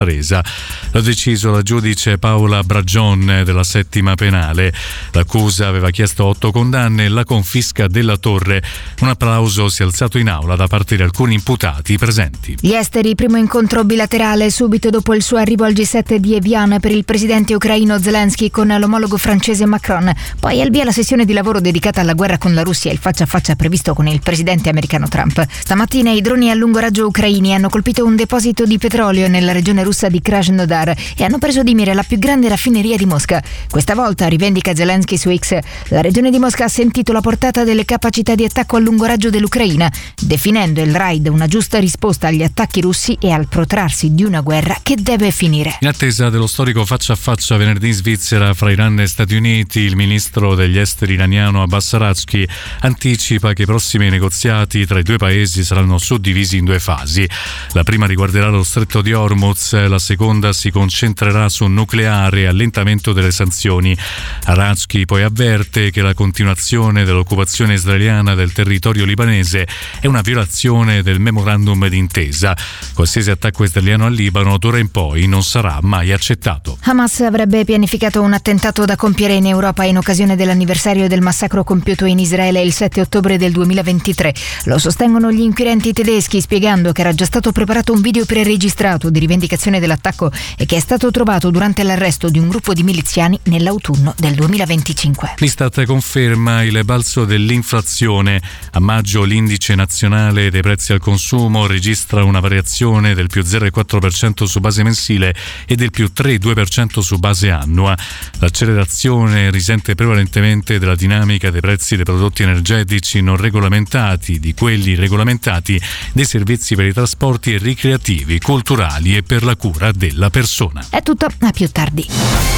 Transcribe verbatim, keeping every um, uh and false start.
resa. L'ha deciso la giudice Paola Bragion della settima penale. L'accusa aveva chiesto otto condanne e la confisca della torre. Un applauso si è alzato in aula da parte di alcuni imputati presenti. Gli esteri, primo incontro bilaterale subito dopo il suo arrivo al G sette di Evian per il presidente ucraino Zelensky con l'omologo francese Macron. Poi al via la sessione di lavoro dedicata alla guerra con la Russia e il faccia a faccia previsto con il presidente americano Trump. Stamattina i droni a lungo raggio ucraini hanno colpito un deposito di petrolio nella regione russa di Krasnodar e hanno preso di mira la più grande raffineria di Mosca. Questa volta, rivendica Zelensky su X, la regione di Mosca ha sentito la portata delle capacità di attacco a lungo raggio dell'Ucraina, definendo il raid una giusta risposta agli attacchi russi e al protrarsi di una guerra che deve finire. In attesa dello storico faccia a faccia venerdì in Svizzera fra Iran e Stati Uniti, il ministro degli esteri iraniano Abbas Araghchi anticipa che i prossimi negoziati tra i due paesi saranno suddivisi in due fasi. La prima riguarderà lo stretto di Hormuz, la seconda si concentrerà su nucleare e allentamento delle sanzioni. Araghchi poi avverte che la continuazione dell'occupazione israeliana del territorio libanese è una violazione del memorandum d'intesa. Qualsiasi attacco israeliano al Libano d'ora in poi non sarà mai accettato. Hamas avrebbe pianificato un attentato da compiere in Europa in occasione dell'anniversario del massacro compiuto in Israele il sette ottobre del duemilaventitré. Lo sostengono gli inquirenti tedeschi, spiegando che era già stato preparato un video preregistrato di rivendicazione dell'attacco e che è stato trovato durante l'arresto di un gruppo di miliziani nell'autunno del duemilaventicinque. L'Istat conferma il balzo dell'inflazione. A maggio l'indice nazionale dei prezzi al consumo registra una variazione del più zero virgola quattro per cento su base mensile e del più tre virgola due per cento su base annua. L'accelerazione risente prevalentemente della dinamica dei prezzi dei prodotti energetici non regolamentati, di quelli regolamentati, dei servizi per i trasporti e ricreativi, culturali e per la cura della persona. È tutto, a più tardi.